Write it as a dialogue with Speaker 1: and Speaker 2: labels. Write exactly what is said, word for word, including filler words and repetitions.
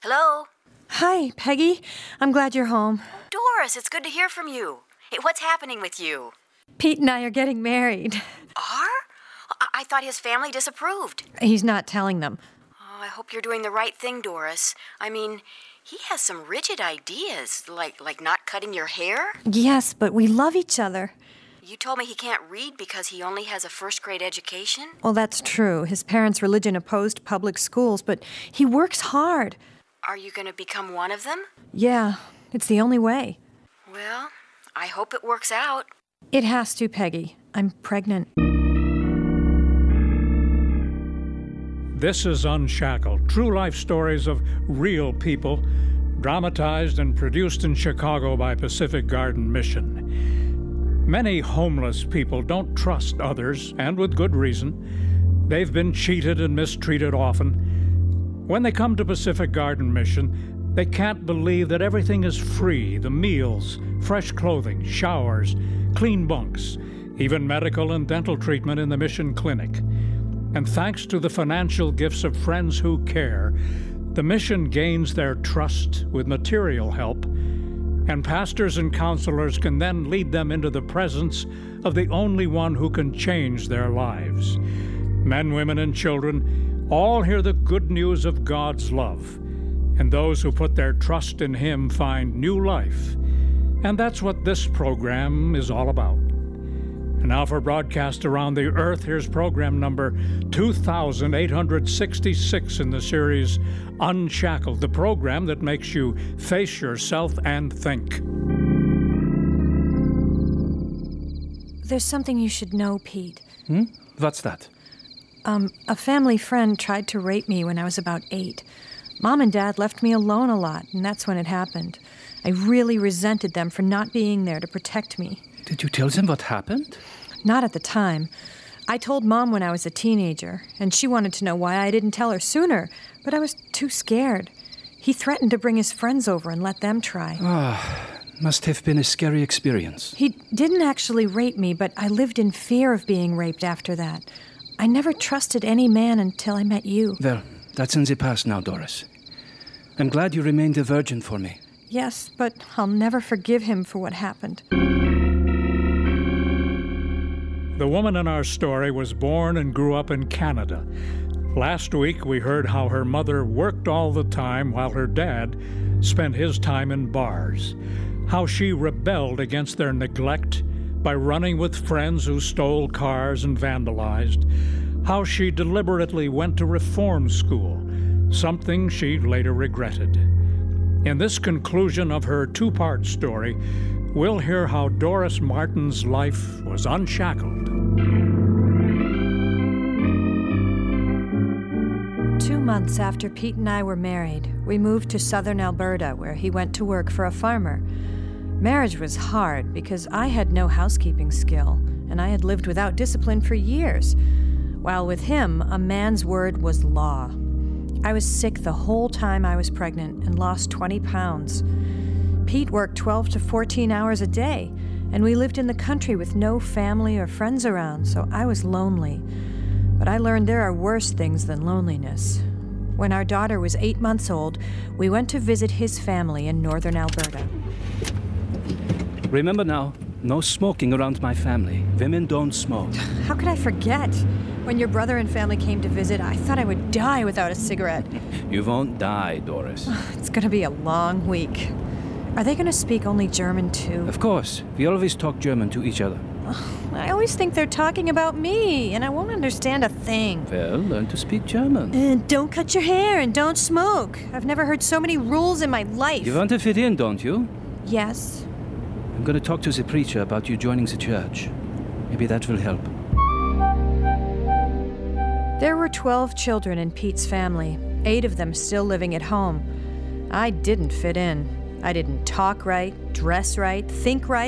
Speaker 1: Hello?
Speaker 2: Hi, Peggy. I'm glad you're home.
Speaker 1: Doris, it's good to hear from you. Hey, what's happening with you?
Speaker 2: Pete and I are getting married.
Speaker 1: Are? I, I thought his family disapproved.
Speaker 2: He's not telling them.
Speaker 1: Oh, I hope you're doing the right thing, Doris. I mean, he has some rigid ideas, like like not cutting your hair.
Speaker 2: Yes, but we love each other.
Speaker 1: You told me he can't read because he only has a first-grade education?
Speaker 2: Well, that's true. His parents' religion opposed public schools, but he works hard.
Speaker 1: Are you going to become one of them?
Speaker 2: Yeah, it's the only way.
Speaker 1: Well, I hope it works out.
Speaker 2: It has to, Peggy. I'm pregnant.
Speaker 3: This is Unshackled, true life stories of real people, dramatized and produced in Chicago by Pacific Garden Mission. Many homeless people don't trust others, and with good reason. They've been cheated and mistreated often. When they come to Pacific Garden Mission, they can't believe that everything is free: the meals, fresh clothing, showers, clean bunks, even medical and dental treatment in the Mission Clinic. And thanks to the financial gifts of friends who care, the Mission gains their trust with material help, and pastors and counselors can then lead them into the presence of the only one who can change their lives. Men, women, and children all hear the good news of God's love, and those who put their trust in Him find new life. And that's what this program is all about. And now for broadcast around the earth, here's program number two thousand eight hundred sixty-six in the series Unshackled, the program that makes you face yourself and think.
Speaker 2: There's something you should know, Pete.
Speaker 4: Hmm? What's that?
Speaker 2: Um, a family friend tried to rape me when I was about eight. Mom and Dad left me alone a lot, and that's when it happened. I really resented them for not being there to protect me.
Speaker 4: Did you tell them what happened?
Speaker 2: Not at the time. I told Mom when I was a teenager, and she wanted to know why I didn't tell her sooner, but I was too scared. He threatened to bring his friends over and let them try.
Speaker 4: Ah, must have been a scary experience.
Speaker 2: He didn't actually rape me, but I lived in fear of being raped after that. I never trusted any man until I met you.
Speaker 4: Well, that's in the past now, Doris. I'm glad you remained a virgin for me.
Speaker 2: Yes, but I'll never forgive him for what happened.
Speaker 3: The woman in our story was born and grew up in Canada. Last week, we heard how her mother worked all the time while her dad spent his time in bars. How she rebelled against their neglect by running with friends who stole cars and vandalized. How she deliberately went to reform school, something she later regretted. In this conclusion of her two-part story, we'll hear how Doris Martin's life was unshackled.
Speaker 2: Two months after Pete and I were married, we moved to southern Alberta, where he went to work for a farmer. Marriage was hard because I had no housekeeping skill, and I had lived without discipline for years, while with him, a man's word was law. I was sick the whole time I was pregnant and lost twenty pounds. Pete worked twelve to fourteen hours a day, and we lived in the country with no family or friends around, so I was lonely. But I learned there are worse things than loneliness. When our daughter was eight months old, we went to visit his family in northern Alberta.
Speaker 4: Remember now, no smoking around my family. Women don't smoke.
Speaker 2: How could I forget? When your brother and family came to visit, I thought I would die without a cigarette.
Speaker 4: You won't die, Doris.
Speaker 2: It's going to be a long week. Are they going to speak only German, too?
Speaker 4: Of course. We always talk German to each other.
Speaker 2: I always think they're talking about me, and I won't understand a thing.
Speaker 4: Well, learn to speak German.
Speaker 2: And don't cut your hair and don't smoke. I've never heard so many rules in my life.
Speaker 4: You want to fit in, don't you?
Speaker 2: Yes.
Speaker 4: I'm going to talk to the preacher about you joining the church. Maybe that will help.
Speaker 2: There were twelve children in Pete's family, eight of them still living at home. I didn't fit in. I didn't talk right, dress right, think right,